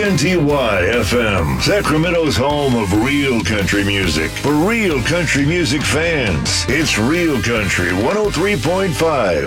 WNTY FM, Sacramento's home of real country music. For real country music fans, it's Real Country 103.5.